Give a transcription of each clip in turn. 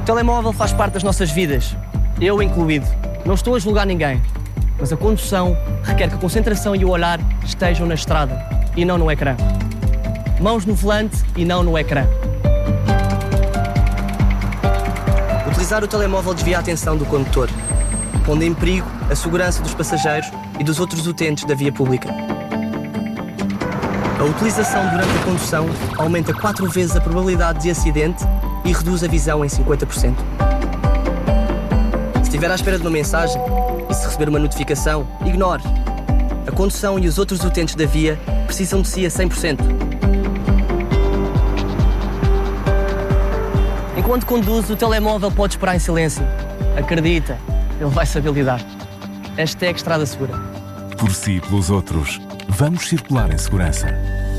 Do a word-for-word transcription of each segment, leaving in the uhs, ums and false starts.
telemóvel faz parte das nossas vidas, eu incluído. Não estou a julgar ninguém, mas a condução requer que a concentração e o olhar estejam na estrada e não no ecrã. Mãos no volante e não no ecrã. Utilizar o telemóvel desvia a atenção do condutor, pondo em perigo a segurança dos passageiros e dos outros utentes da via pública. A utilização durante a condução aumenta quatro vezes a probabilidade de acidente e reduz a visão em cinquenta por cento. Se estiver à espera de uma mensagem e se receber uma notificação, ignore. A condução e os outros utentes da via precisam de si a cem por cento. Enquanto conduz, o telemóvel pode esperar em silêncio. Acredita, ele vai saber lidar. Hashtag Estrada Segura. Por si e pelos outros, vamos circular em segurança.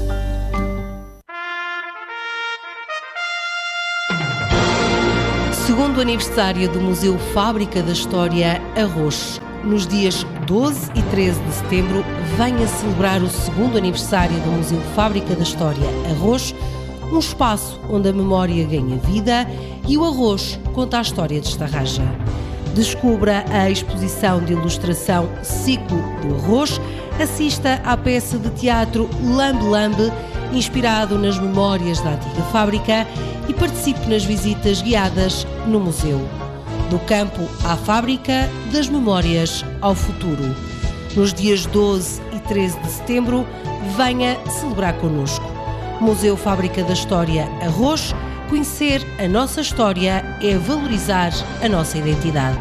Segundo aniversário do Museu Fábrica da História Arroz. Nos dias doze e treze de setembro, venha celebrar o segundo aniversário do Museu Fábrica da História Arroz, um espaço onde a memória ganha vida e o arroz conta a história de Estarraja. Descubra a exposição de ilustração Ciclo do Arroz, assista à peça de teatro Lambe Lambe, inspirado nas memórias da antiga fábrica, e participe nas visitas guiadas no museu. Do campo à fábrica, das memórias ao futuro. Nos dias doze e treze de setembro, venha celebrar connosco. Museu Fábrica da História Arroz. Conhecer a nossa história é valorizar a nossa identidade.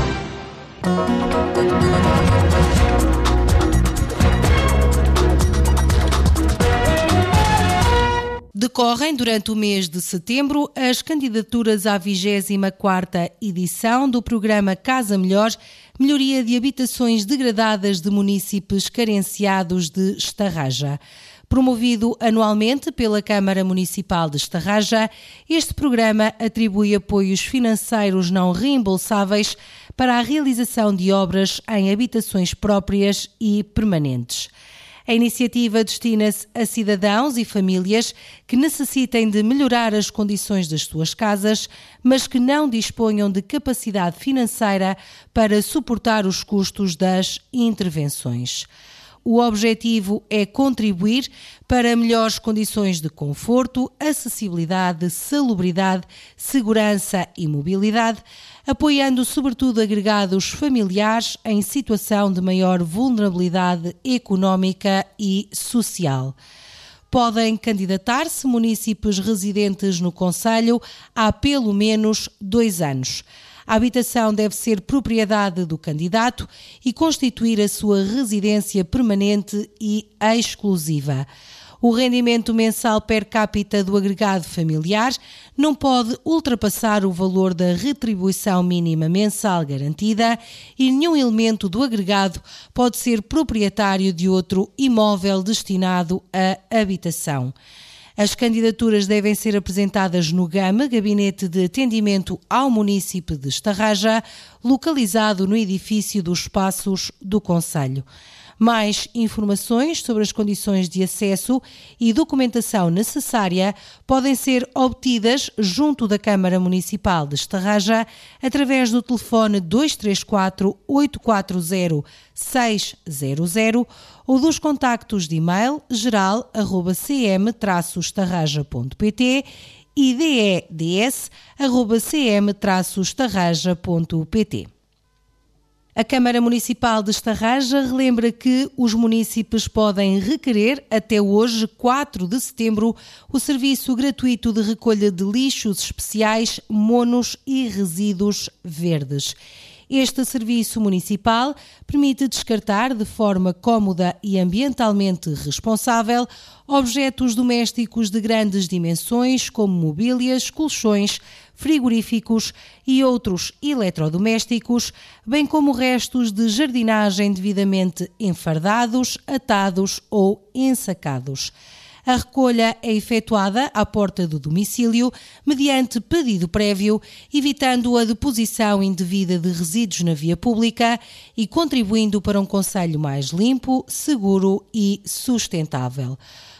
Decorrem durante o mês de setembro as candidaturas à vigésima quarta edição do programa Casa Melhor, melhoria de habitações degradadas de munícipes carenciados de Estarraja. Promovido anualmente pela Câmara Municipal de Estarraja, este programa atribui apoios financeiros não reembolsáveis para a realização de obras em habitações próprias e permanentes. A iniciativa destina-se a cidadãos e famílias que necessitem de melhorar as condições das suas casas, mas que não disponham de capacidade financeira para suportar os custos das intervenções. O objetivo é contribuir para melhores condições de conforto, acessibilidade, salubridade, segurança e mobilidade, apoiando sobretudo agregados familiares em situação de maior vulnerabilidade económica e social. Podem candidatar-se munícipes residentes no concelho há pelo menos dois anos. A habitação deve ser propriedade do candidato e constituir a sua residência permanente e exclusiva. O rendimento mensal per capita do agregado familiar não pode ultrapassar o valor da retribuição mínima mensal garantida e nenhum elemento do agregado pode ser proprietário de outro imóvel destinado à habitação. As candidaturas devem ser apresentadas no GAME, Gabinete de Atendimento ao Munícipe de Estarraja, localizado no edifício dos Espaços do Concelho. Mais informações sobre as condições de acesso e documentação necessária podem ser obtidas junto da Câmara Municipal de Estarraja através do telefone dois três quatro, oito quatro zero, seis zero zero ou dos contactos de e-mail geral arroba c m traço estarraja ponto p t e d e d s arroba c m traço estarraja ponto p t. A Câmara Municipal de Estarraja relembra que os munícipes podem requerer, até hoje, quatro de setembro, o serviço gratuito de recolha de lixos especiais, monos e resíduos verdes. Este serviço municipal permite descartar de forma cómoda e ambientalmente responsável objetos domésticos de grandes dimensões, como mobílias, colchões, frigoríficos e outros eletrodomésticos, bem como restos de jardinagem devidamente enfardados, atados ou ensacados. A recolha é efetuada à porta do domicílio, mediante pedido prévio, evitando a deposição indevida de resíduos na via pública e contribuindo para um concelho mais limpo, seguro e sustentável.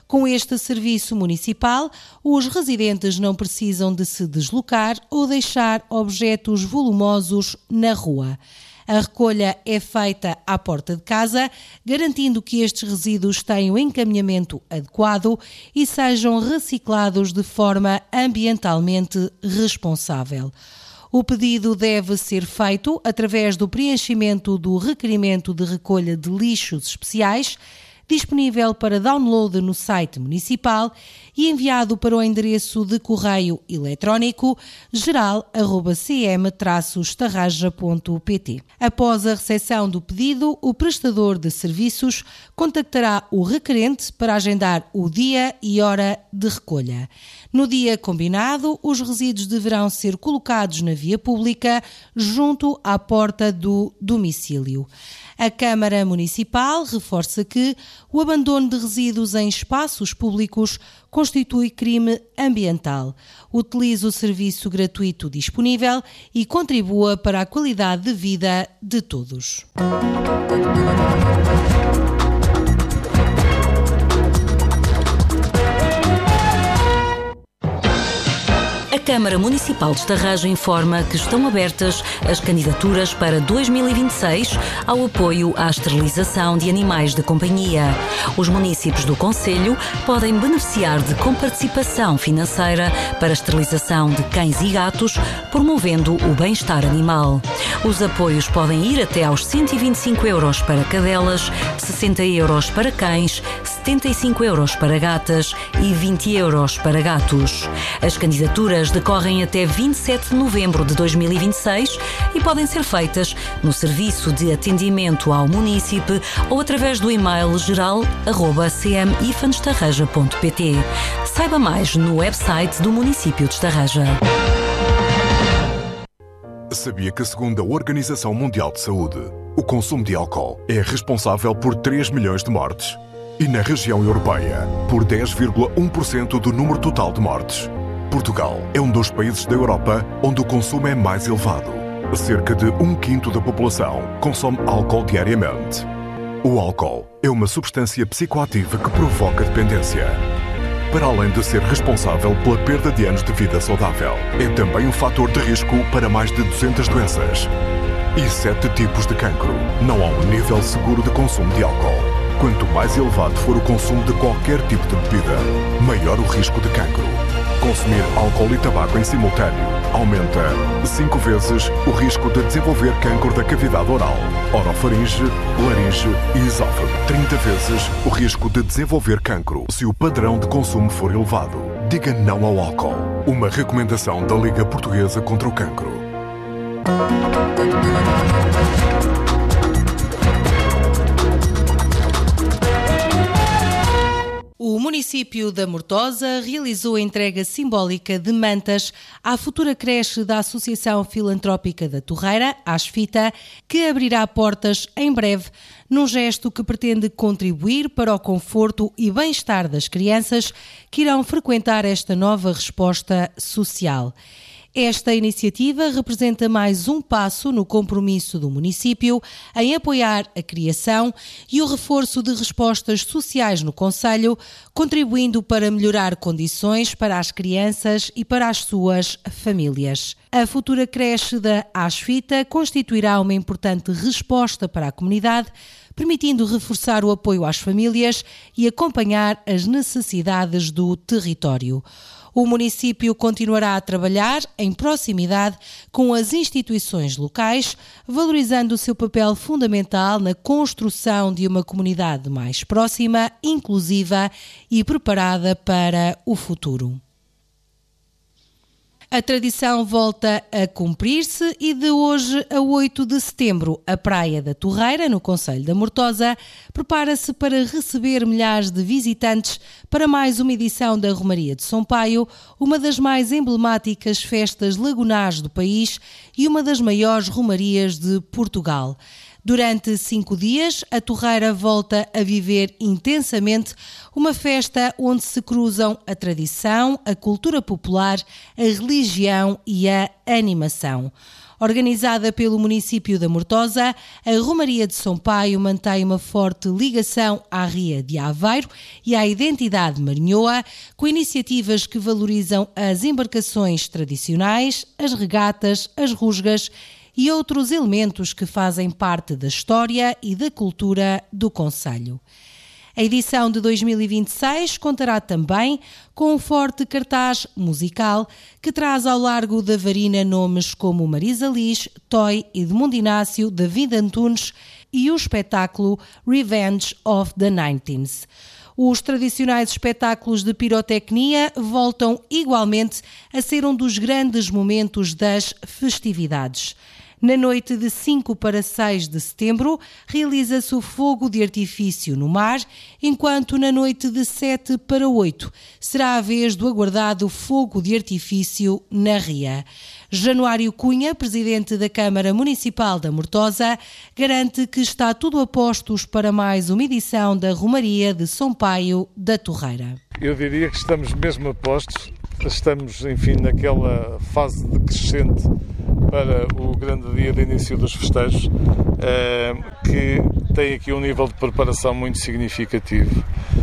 Com este serviço municipal, os residentes não precisam de se deslocar ou deixar objetos volumosos na rua. A recolha é feita à porta de casa, garantindo que estes resíduos tenham encaminhamento adequado e sejam reciclados de forma ambientalmente responsável. O pedido deve ser feito através do preenchimento do requerimento de recolha de lixos especiais, disponível para download no site municipal e enviado para o endereço de correio eletrónico geral arroba c m traço estarraja ponto p t. Após a recepção do pedido, o prestador de serviços contactará o requerente para agendar o dia e hora de recolha. No dia combinado, os resíduos deverão ser colocados na via pública junto à porta do domicílio. A Câmara Municipal reforça que o abandono de resíduos em espaços públicos constitui crime ambiental. Utilize o serviço gratuito disponível e contribua para a qualidade de vida de todos. A Câmara Municipal de Estarraja informa que estão abertas as candidaturas para dois mil e vinte e seis ao apoio à esterilização de animais de companhia. Os municípios do concelho podem beneficiar de comparticipação financeira para a esterilização de cães e gatos, promovendo o bem-estar animal. Os apoios podem ir até aos cento e vinte e cinco euros para cadelas, sessenta euros para cães, setenta e cinco euros para gatas e vinte euros para gatos. As candidaturas decorrem até vinte e sete de novembro de dois mil e vinte e seis e podem ser feitas no Serviço de Atendimento ao Munícipe ou através do e-mail geral arroba c m ifan estarraja ponto p t. Saiba mais no website do município de Estarraja. Sabia que, segundo a Organização Mundial de Saúde, o consumo de álcool é responsável por três milhões de mortes? E na região europeia, por dez vírgula um por cento do número total de mortes. Portugal é um dos países da Europa onde o consumo é mais elevado. Cerca de um quinto da população consome álcool diariamente. O álcool é uma substância psicoativa que provoca dependência. Para além de ser responsável pela perda de anos de vida saudável, é também um fator de risco para mais de duzentas doenças e sete tipos de cancro. Não há um nível seguro de consumo de álcool. Quanto mais elevado for o consumo de qualquer tipo de bebida, maior o risco de cancro. Consumir álcool e tabaco em simultâneo aumenta cinco vezes o risco de desenvolver cancro da cavidade oral, orofaringe, laringe e esófago. trinta vezes o risco de desenvolver cancro se o padrão de consumo for elevado. Diga não ao álcool. Uma recomendação da Liga Portuguesa contra o Cancro. O município da Mortosa realizou a entrega simbólica de mantas à futura creche da Associação Filantrópica da Torreira, ASFITA, que abrirá portas em breve, num gesto que pretende contribuir para o conforto e bem-estar das crianças que irão frequentar esta nova resposta social. Esta iniciativa representa mais um passo no compromisso do município em apoiar a criação e o reforço de respostas sociais no concelho, contribuindo para melhorar condições para as crianças e para as suas famílias. A futura creche da ASFITA constituirá uma importante resposta para a comunidade, permitindo reforçar o apoio às famílias e acompanhar as necessidades do território. O município continuará a trabalhar em proximidade com as instituições locais, valorizando o seu papel fundamental na construção de uma comunidade mais próxima, inclusiva e preparada para o futuro. A tradição volta a cumprir-se e de hoje a oito de setembro, a Praia da Torreira, no concelho da Mortosa, prepara-se para receber milhares de visitantes para mais uma edição da Romaria de São Paio, uma das mais emblemáticas festas lagunares do país e uma das maiores romarias de Portugal. Durante cinco dias, a Torreira volta a viver intensamente uma festa onde se cruzam a tradição, a cultura popular, a religião e a animação. Organizada pelo município da Mortosa, a Romaria de São Paio mantém uma forte ligação à Ria de Aveiro e à identidade marinhoa, com iniciativas que valorizam as embarcações tradicionais, as regatas, as rusgas e outros elementos que fazem parte da história e da cultura do concelho. A edição de dois mil e vinte e seis contará também com um forte cartaz musical que traz ao largo da Varina nomes como Marisa Liz, Toy, Edmundo Inácio, David Antunes e o espetáculo Revenge of the Nineteens. Os tradicionais espetáculos de pirotecnia voltam igualmente a ser um dos grandes momentos das festividades. Na noite de cinco para seis de setembro, realiza-se o fogo de artifício no mar, enquanto na noite de sete para oito será a vez do aguardado fogo de artifício na Ria. Januário Cunha, presidente da Câmara Municipal da Mortosa, garante que está tudo a postos para mais uma edição da Romaria de São Paio da Torreira. Eu diria que estamos mesmo a postos, estamos, enfim, naquela fase decrescente para o grande dia de início dos festejos, que tem aqui um nível de preparação muito significativo,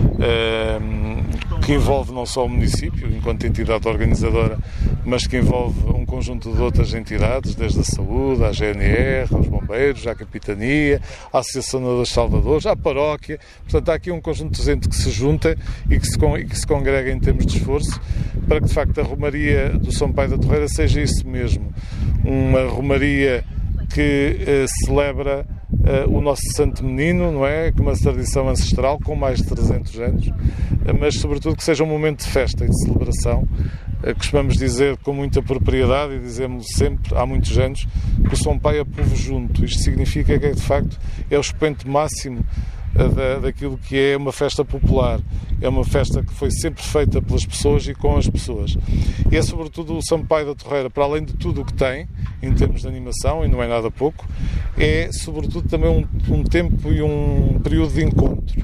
que envolve não só o município, enquanto entidade organizadora, mas que envolve um conjunto de outras entidades, desde a saúde, à G N R, aos bombeiros, à capitania, à Associação dos Salvadores, à paróquia. Portanto, há aqui um conjunto de gente que se junta e que se, e que se congrega em termos de esforço para que, de facto, a Romaria do São Paio da Torreira seja isso mesmo. Uma romaria que eh, celebra eh, o nosso Santo Menino, não é? Com uma tradição ancestral, com mais de trezentos anos, eh, mas sobretudo que seja um momento de festa e de celebração. Eh, costumamos dizer com muita propriedade, e dizemos sempre há muitos anos, que o São Paio é povo junto. Isto significa que, de facto, é o expoente máximo Da, daquilo que é uma festa popular. É uma festa que foi sempre feita pelas pessoas e com as pessoas. E é sobretudo o São Paio da Torreira, para além de tudo o que tem, em termos de animação, e não é nada pouco, é sobretudo também um, um tempo e um período de encontro.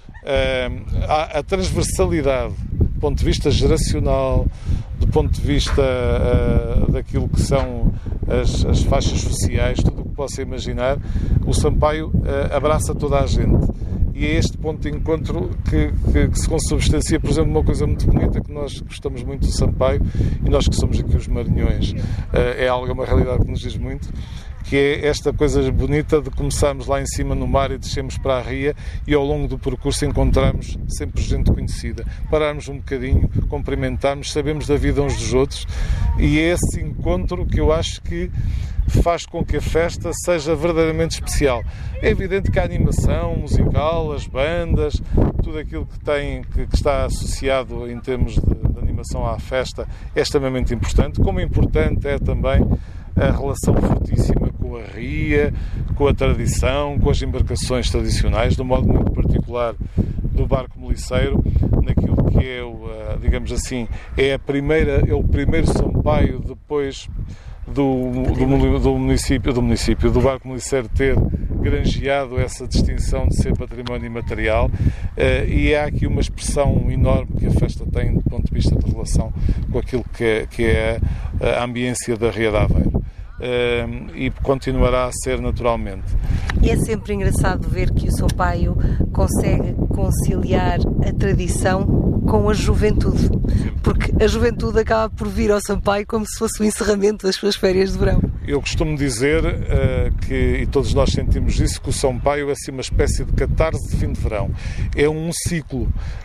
Uh, a, a transversalidade, do ponto de vista geracional, do ponto de vista uh, daquilo que são as, as faixas sociais, tudo o que possa imaginar, o São Paio uh, abraça toda a gente. E é este ponto de encontro que, que, que se consubstancia, por exemplo, uma coisa muito bonita, que nós gostamos muito do São Paio, e nós que somos aqui os marinhões, uh, é algo, uma realidade que nos diz muito, que é esta coisa bonita de começarmos lá em cima no mar e descermos para a ria e ao longo do percurso encontrarmos sempre gente conhecida. Pararmos um bocadinho, cumprimentarmos, sabemos da vida uns dos outros, e é esse encontro que eu acho que faz com que a festa seja verdadeiramente especial. É evidente que a animação musical, as bandas, tudo aquilo que, tem, que, que está associado em termos de, de animação à festa é extremamente importante, como importante é também a relação fortíssima com a ria, com a tradição, com as embarcações tradicionais, de um modo muito particular do barco moliceiro, naquilo que é, o, digamos assim, é, a primeira, é o primeiro São Paio depois do, do, do, município, do município, do barco moliceiro ter granjeado essa distinção de ser património imaterial, e há aqui uma expressão enorme que a festa tem do ponto de vista da relação com aquilo que é, que é a ambiência da Ria de Aveiro. Uh, e continuará a ser naturalmente. E é sempre engraçado ver que o São Paio consegue conciliar a tradição com a juventude, porque a juventude acaba por vir ao São Paio como se fosse o encerramento das suas férias de verão. Eu costumo dizer uh, que, e todos nós sentimos isso, que o São Paio é assim uma espécie de catarse de fim de verão. É um ciclo.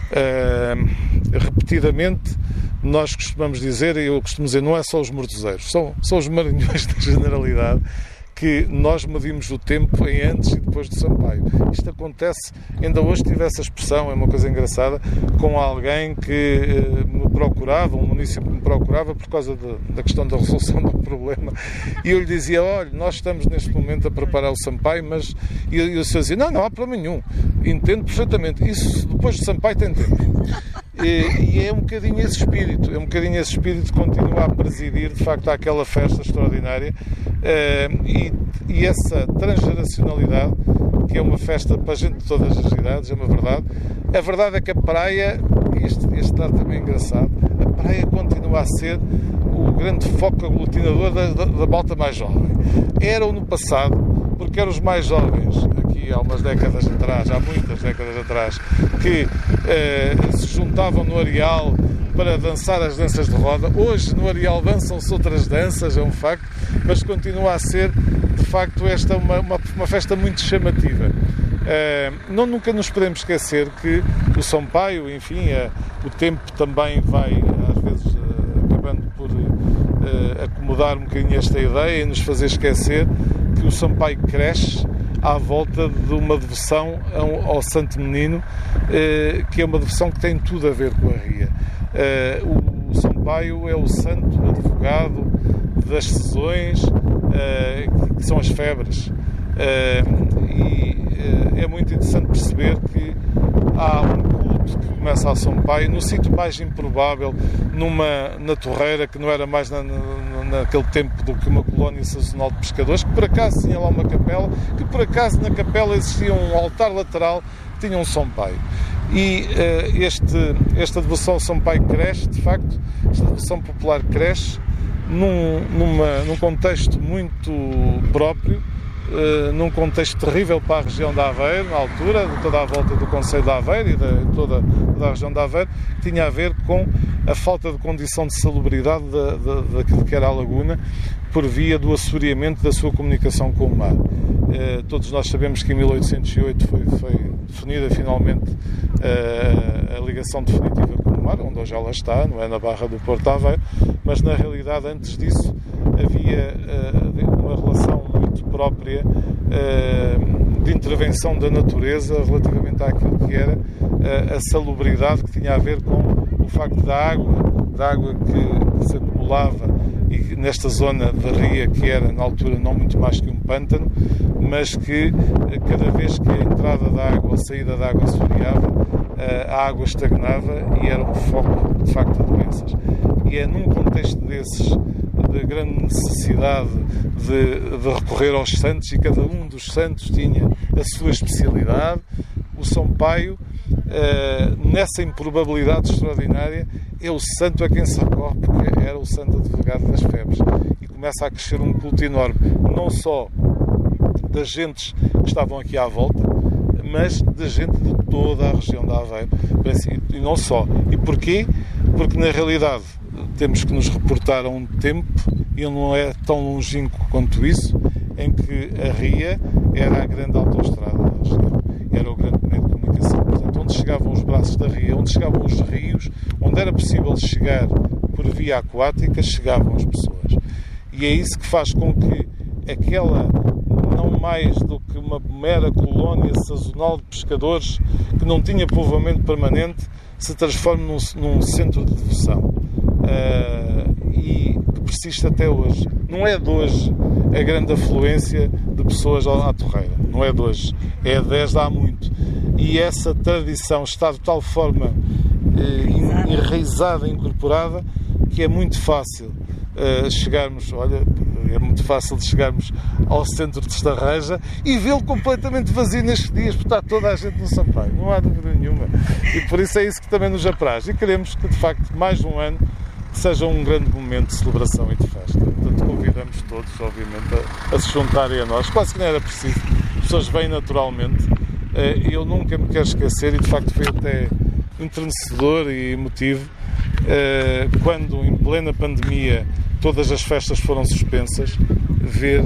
Uh, repetidamente nós costumamos dizer, e eu costumo dizer, não é só os mortoseiros, são, são os marinhões da generalidade, que nós medimos o tempo em antes e depois do São Paio. Isto acontece, ainda hoje tive essa expressão, é uma coisa engraçada, com alguém que eh, me procurava, um município que me procurava por causa de, da questão da resolução do problema, e eu lhe dizia, olha, nós estamos neste momento a preparar o São Paio, mas... E eu, eu dizia, não, não há problema nenhum, entendo perfeitamente, isso depois do São Paio tem tempo. E, e é um bocadinho esse espírito, é um bocadinho esse espírito que continua a presidir, de facto, àquela festa extraordinária uh, e, e essa transgeracionalidade, que é uma festa para a gente de todas as idades, é uma verdade. A verdade é que a praia, este, este dado também é engraçado, a praia continua a ser o grande foco aglutinador da, da, da malta mais jovem. Eram no passado, porque eram os mais jovens, aqui há umas décadas atrás, há muitas décadas atrás, que eh, se juntavam no areal para dançar as danças de roda. Hoje no areal dançam-se outras danças, é um facto, mas continua a ser, de facto, esta uma, uma, uma festa muito chamativa. Eh, não nunca nos podemos esquecer que o São Paio, enfim, eh, o tempo também vai, às vezes, eh, acabando por eh, acomodar um bocadinho esta ideia e nos fazer esquecer que o São Paio cresce à volta de uma devoção ao, ao Santo Menino, eh, que é uma devoção que tem tudo a ver com a Ria. Eh, o São Paio é o santo advogado das sezões, eh, que são as febres. Eh, e eh, é muito interessante perceber que há um culto que começa a São Paio no sítio mais improvável, numa, na Torreira, que não era mais na, na, naquele tempo do que uma colónia sazonal de pescadores, que por acaso tinha lá uma capela, que por acaso na capela existia um altar lateral que tinha um São Paio. E uh, este, esta devoção ao São Paio cresce, de facto, esta devoção popular cresce num, numa, num contexto muito próprio, Uh, num contexto terrível para a região de Aveiro, na altura, de toda a volta do concelho de Aveiro e de toda, toda a região de Aveiro, que tinha a ver com a falta de condição de salubridade da, da, daquilo que era a laguna, por via do assoreamento da sua comunicação com o mar. Uh, todos nós sabemos que em mil oitocentos e oito foi, foi definida finalmente uh, a ligação definitiva com o mar, onde hoje ela está, não é na Barra do Porto de Aveiro, mas na realidade antes disso havia uh, uma relação muito própria uh, de intervenção da natureza relativamente àquilo que era uh, a salubridade, que tinha a ver com o facto da água, da água que, que se acumulava e nesta zona da Ria, que era na altura não muito mais que um pântano, mas que cada vez que a entrada da água ou a saída da água assoreava, a água estagnava e era um foco de facto de doenças. E é num contexto desses, de grande necessidade de, de recorrer aos santos, e cada um dos santos tinha a sua especialidade, o São Paio, uh, nessa improbabilidade extraordinária, é o santo a quem se recorre, porque era o santo advogado das febres. E começa a crescer um culto enorme, não só das gentes que estavam aqui à volta, mas da gente de toda a região de Aveiro. E não só. E porquê? Porque, na realidade, temos que nos reportar a um tempo, e ele não é tão longínquo quanto isso, em que a Ria era a grande autoestrada da região, era o grande meio de comunicação. Portanto, onde chegavam os braços da Ria, onde chegavam os rios, onde era possível chegar por via aquática, chegavam as pessoas. E é isso que faz com que aquela, não mais do que uma mera colónia sazonal de pescadores que não tinha povoamento permanente, se transforme num, num centro de devoção. Uh, e que persiste até hoje. Não é de hoje a grande afluência de pessoas à Torreira, não é de hoje, é desde há muito. E essa tradição está de tal forma uh, enraizada, incorporada, que é muito fácil uh, chegarmos, olha, é muito fácil de chegarmos ao centro de Estarreja e vê-lo completamente vazio nestes dias, porque está toda a gente no São Paio, não há dúvida nenhuma. E por isso é isso que também nos apraz. E queremos que, de facto, mais um ano seja um grande momento de celebração e de festa. Portanto, convidamos todos, obviamente, a, a se juntarem a nós. Quase que não era preciso. As pessoas vêm naturalmente. Eu nunca me quero esquecer, e de facto foi até entrenecedor e emotivo, quando, em plena pandemia, todas as festas foram suspensas, ver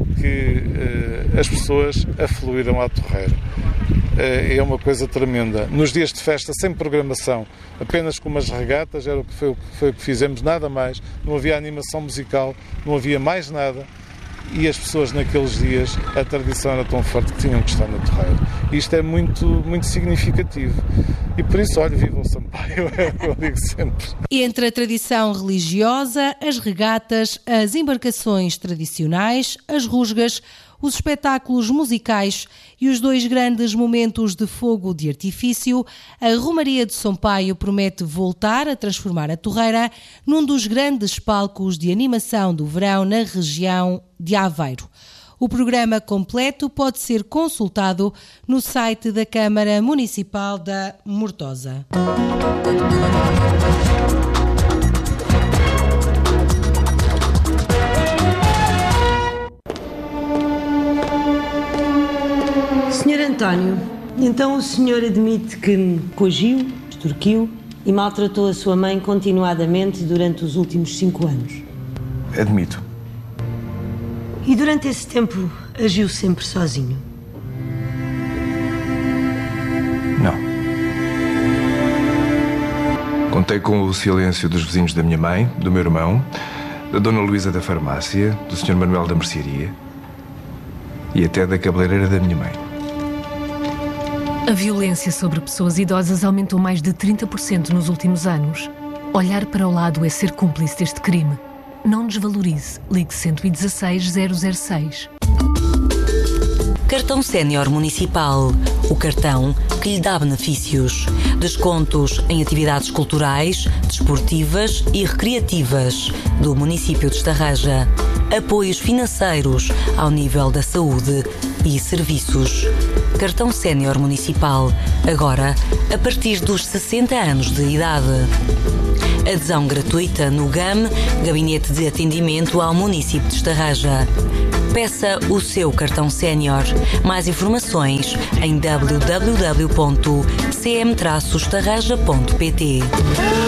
que as pessoas afluíram à Torreira. É uma coisa tremenda. Nos dias de festa, sem programação, apenas com umas regatas, era o que foi, o que foi o que fizemos, nada mais. Não havia animação musical, não havia mais nada. E as pessoas naqueles dias, a tradição era tão forte que tinham que estar na Torreira. Isto é muito, muito significativo. E por isso, olha, viva o São Paio, é o que eu digo sempre. Entre a tradição religiosa, as regatas, as embarcações tradicionais, as rusgas, os espetáculos musicais e os dois grandes momentos de fogo de artifício, a Romaria de São Paio promete voltar a transformar a Torreira num dos grandes palcos de animação do verão na região de Aveiro. O programa completo pode ser consultado no site da Câmara Municipal da Mortosa. senhor António, então o senhor admite que me coagiu, extorquiu e maltratou a sua mãe continuadamente durante os últimos cinco anos? Admito. E durante esse tempo agiu sempre sozinho? Não. Contei com o silêncio dos vizinhos da minha mãe, do meu irmão, da dona Luísa da farmácia, do senhor Manuel da mercearia e até da cabeleireira da minha mãe. A violência sobre pessoas idosas aumentou mais de trinta por cento nos últimos anos. Olhar para o lado é ser cúmplice deste crime. Não desvalorize. Ligue cento e dezasseis, zero zero seis. Cartão Sénior Municipal. O cartão que lhe dá benefícios. Descontos em atividades culturais, desportivas e recreativas do município de Estarraja. Apoios financeiros ao nível da saúde e serviços. Cartão Sénior Municipal. Agora, a partir dos sessenta anos de idade. Adesão gratuita no G A M, Gabinete de Atendimento ao Município de Estarraja. Peça o seu cartão sénior. Mais informações em w w w ponto c m traço estarraja ponto p t.